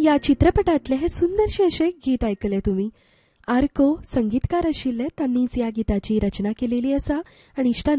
या चित्रपटातले हे सुंदरशे असे गीत ऐकले तुम्ही. आर्को संगीतकार आशिल्ले, तांनीच या गिताची रचना केलेली आसा आणि इश्टान